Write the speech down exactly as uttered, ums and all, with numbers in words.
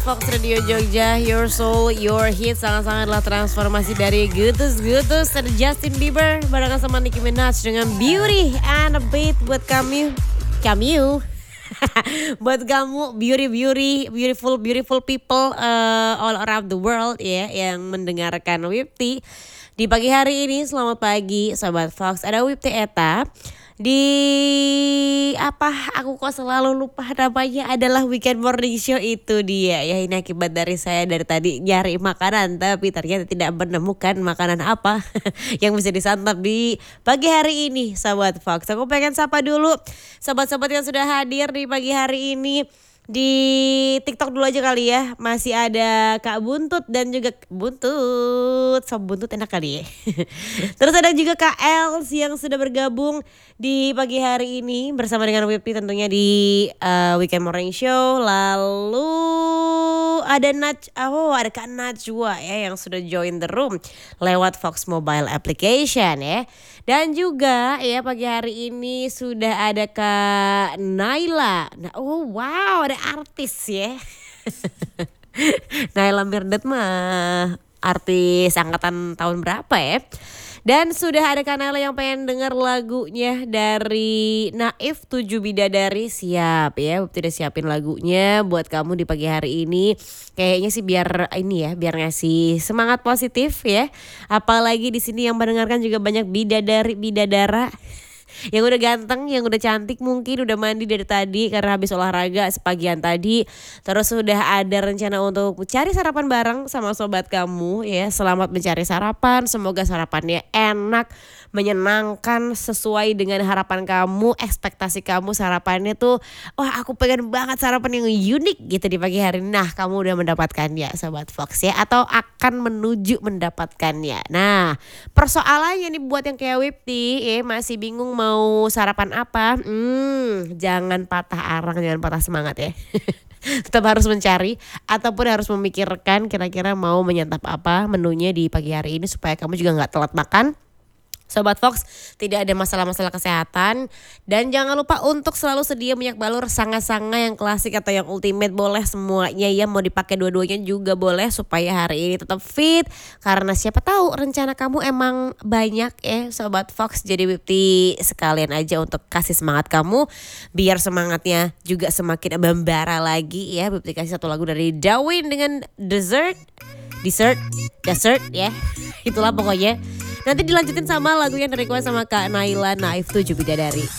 Fox Radio Jogja, your soul, your hit, sangat-sangatlah transformasi dari gutus-gutus dari Justin Bieber barengan sama Nicki Minaj dengan Beauty and a Beat buat kamu, kamu, buat kamu beauty beauty beautiful beautiful people uh, all around the world ya yang mendengarkan Wipti di pagi hari ini. Selamat pagi, Sobat Fox. Ada Wipti Eta di apa aku kok selalu lupa namanya, adalah Weekend Morning Show. Itu dia ya, ini akibat dari saya dari tadi nyari makanan tapi ternyata tidak menemukan makanan apa yang bisa disantap di pagi hari ini, Sobat Fox. Aku pengen sapa dulu sobat-sobat yang sudah hadir di pagi hari ini. Di TikTok dulu aja kali ya. Masih ada Kak Buntut dan juga Buntut. Sob Buntut enak kali ya. Terus ada juga Kak Els yang sudah bergabung di pagi hari ini bersama dengan Wipti tentunya di uh, Weekend Morning Show. Lalu ada Naj, oh ada Kak Najwa ya yang sudah join the room lewat Fox Mobile Application ya. Dan juga ya pagi hari ini sudah ada Kak Naila. Nah, oh wow, ada artis ya. Naila Mirdad mah artis angkatan tahun berapa ya? Dan sudah ada Kak Naila yang pengen denger lagunya dari Naif Tujuh Bidadari. Siap ya, tidak siapin lagunya buat kamu di pagi hari ini. Kayaknya sih biar ini ya, biar ngasih semangat positif ya. Apalagi di sini yang mendengarkan juga banyak bidadari bidadara. Yang udah ganteng, yang udah cantik, mungkin udah mandi dari tadi karena habis olahraga sepagian tadi. Terus sudah ada rencana untuk cari sarapan bareng sama sobat kamu ya. Selamat mencari sarapan, semoga sarapannya enak, menyenangkan, sesuai dengan harapan kamu, ekspektasi kamu sarapannya tuh. Wah, aku pengen banget sarapan yang unik gitu di pagi hari. Nah, kamu udah mendapatkannya Sobat Fox ya, atau akan menuju mendapatkannya. Nah, persoalannya nih buat yang kayak Wipti ya, masih bingung mau sarapan apa, hmm, jangan patah arang, jangan patah semangat ya. Tetap harus mencari ataupun harus memikirkan kira-kira mau menyantap apa menunya di pagi hari ini supaya kamu juga gak telat makan. Sobat Fox, tidak ada masalah-masalah kesehatan. Dan jangan lupa untuk selalu sedia minyak balur sanga-sanga yang klasik atau yang ultimate, boleh semuanya ya, mau dipakai dua-duanya juga boleh supaya hari ini tetap fit. Karena siapa tahu rencana kamu emang banyak ya Sobat Fox. Jadi Wipti sekalian aja untuk kasih semangat kamu biar semangatnya juga semakin membara lagi ya. Wipti kasih satu lagu dari Dawin dengan Dessert. Dessert, Dessert ya. Itulah pokoknya. Nanti dilanjutin sama lagu yang request sama Kak Naila, Naif Tujuh Bidadari.